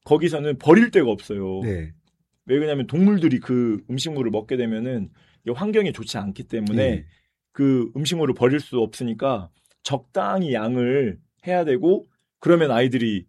거기서는 버릴 데가 없어요. 네. 왜 그러냐면 동물들이 그 음식물을 먹게 되면은 이게 환경에 좋지 않기 때문에 네. 그 음식물을 버릴 수 없으니까 적당히 양을 해야 되고 그러면 아이들이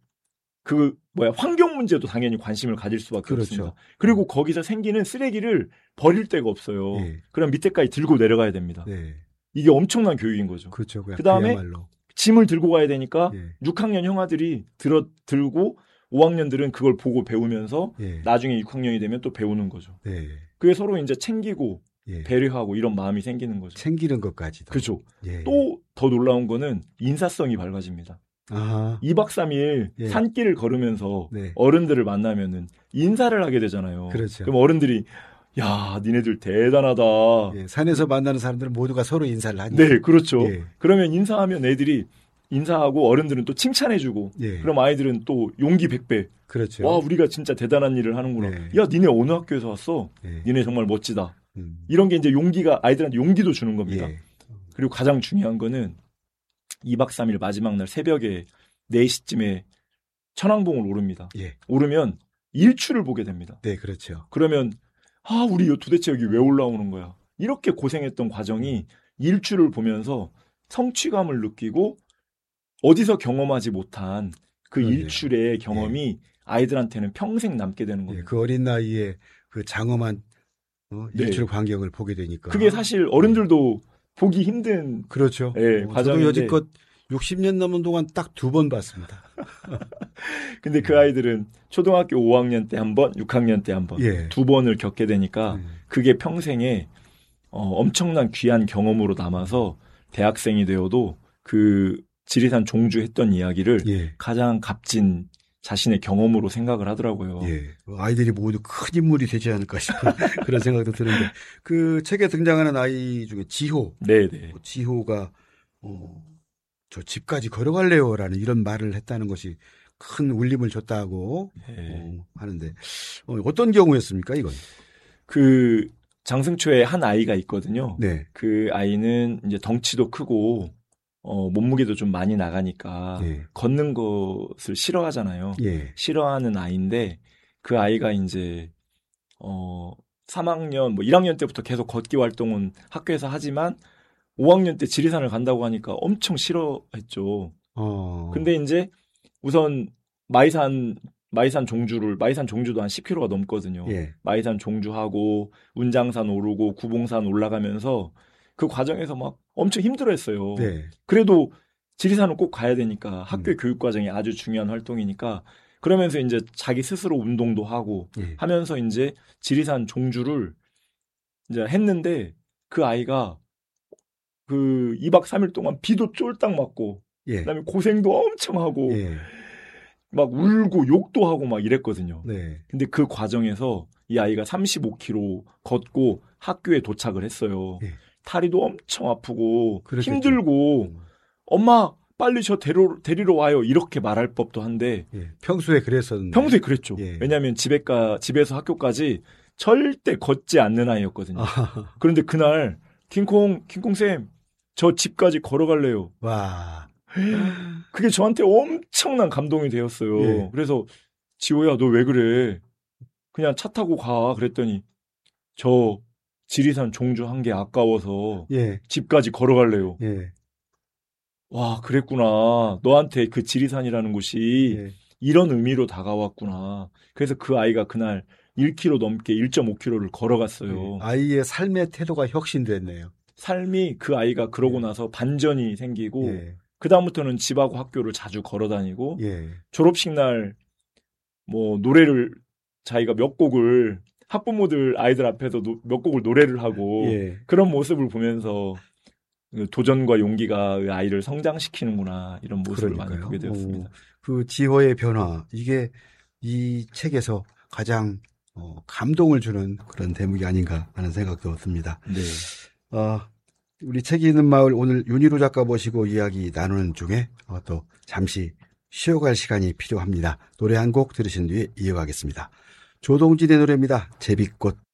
환경 문제도 당연히 관심을 가질 수밖에 그렇죠. 없습니다. 그리고 거기서 생기는 쓰레기를 버릴 데가 없어요. 예. 그럼 밑에까지 들고 내려가야 됩니다. 네. 이게 엄청난 교육인 거죠. 그렇죠. 그다음에 그야말로. 짐을 들고 가야 되니까 예. 6학년 형아들이 들고 5학년들은 그걸 보고 배우면서 예. 나중에 6학년이 되면 또 배우는 거죠. 네. 그게 서로 이제 챙기고 예. 배려하고 이런 마음이 생기는 거죠. 챙기는 것까지도. 그렇죠. 예. 또 더 놀라운 거는 인사성이 밝아집니다. 아. 2박 3일 예. 산길을 걸으면서 네. 어른들을 만나면은 인사를 하게 되잖아요. 그렇죠. 그럼 어른들이 야, 니네들 대단하다. 예. 산에서 만나는 사람들은 모두가 서로 인사를 하니까. 네, 그렇죠. 예. 그러면 인사하면 애들이 인사하고 어른들은 또 칭찬해주고 예. 그럼 아이들은 또 용기 100배. 그렇죠. 와, 우리가 진짜 대단한 일을 하는구나. 네. 야, 니네 어느 학교에서 왔어? 예. 니네 정말 멋지다. 이런 게 이제 아이들한테 용기도 주는 겁니다. 예. 그리고 가장 중요한 거는 2박 3일 마지막 날 새벽에 4시쯤에 천왕봉을 오릅니다. 예. 오르면 일출을 보게 됩니다. 네, 그렇죠. 그러면 우리 도대체 여기 왜 올라오는 거야? 이렇게 고생했던 과정이 일출을 보면서 성취감을 느끼고 어디서 경험하지 못한 그 그러네요. 일출의 경험이 아이들한테는 평생 남게 되는 예. 겁니다. 그 어린 나이에 그 장엄한 네. 일출 광경을 보게 되니까. 그게 사실 어른들도 보기 힘든 그렇죠. 과정인데 저도 여지껏 60년 넘은 동안 딱 2번 봤습니다. 근데 그 아이들은 초등학교 5학년 때 한 번, 6학년 때 한 번, 예. 2번을 겪게 되니까 그게 평생에 엄청난 귀한 경험으로 남아서 대학생이 되어도 그 지리산 종주했던 이야기를 예. 가장 값진 자신의 경험으로 생각을 하더라고요. 예. 아이들이 모두 큰 인물이 되지 않을까 싶은 그런 생각도 드는데 그 책에 등장하는 아이 중에 지호. 네네. 지호가 저 집까지 걸어갈래요라는 이런 말을 했다는 것이 큰 울림을 줬다고 하는데 어떤 경우였습니까 이건? 그 장승초에 한 아이가 있거든요. 네. 그 아이는 이제 덩치도 크고 몸무게도 좀 많이 나가니까 예. 걷는 것을 싫어하잖아요. 예. 싫어하는 아이인데 그 아이가 이제 3학년 1학년 때부터 계속 걷기 활동은 학교에서 하지만 5학년 때 지리산을 간다고 하니까 엄청 싫어했죠. 근데 이제 우선 마이산 종주도 한 10km가 넘거든요. 예. 마이산 종주하고 운장산 오르고 구봉산 올라가면서 그 과정에서 막 엄청 힘들어했어요. 네. 그래도 지리산은 꼭 가야 되니까 학교 교육 과정이 아주 중요한 활동이니까 그러면서 이제 자기 스스로 운동도 하고 하면서 이제 지리산 종주를 이제 했는데 그 아이가 그 2박 3일 동안 비도 쫄딱 맞고 그다음에 고생도 엄청 하고 막 울고 욕도 하고 막 이랬거든요. 네. 근데 그 과정에서 이 아이가 35km 걷고 학교에 도착을 했어요. 다리도 엄청 아프고 그렇겠죠. 힘들고 엄마 빨리 저 데리러 와요 이렇게 말할 법도 한데 평소에 그랬었는데 평소에 그랬죠. 왜냐하면 집에서 학교까지 절대 걷지 않는 아이였거든요. 그런데 그날 킹콩 쌤 저 집까지 걸어갈래요. 와. 그게 저한테 엄청난 감동이 되었어요. 그래서 지호야 너 왜 그래? 그냥 차 타고 가. 그랬더니 저 지리산 종주한 게 아까워서 집까지 걸어갈래요. 와 그랬구나. 너한테 그 지리산이라는 곳이 이런 의미로 다가왔구나. 그래서 그 아이가 그날 1km 넘게 1.5km를 걸어갔어요. 아이의 삶의 태도가 혁신됐네요. 삶이 그 아이가 그러고 나서 반전이 생기고 그다음부터는 집하고 학교를 자주 걸어다니고 졸업식 날 노래를 자기가 몇 곡을 학부모들 아이들 앞에서 몇 곡을 노래를 하고 그런 모습을 보면서 도전과 용기가 아이를 성장시키는구나 이런 모습을 많이 보게 되었습니다. 그 지호의 변화 이게 이 책에서 가장 감동을 주는 그런 대목이 아닌가 하는 생각도 듭니다. 네. 우리 책이 있는 마을 오늘 윤희루 작가 모시고 이야기 나누는 중에 또 잠시 쉬어갈 시간이 필요합니다. 노래 한 곡 들으신 뒤에 이어가겠습니다. 조동진의 노래입니다. 제비꽃.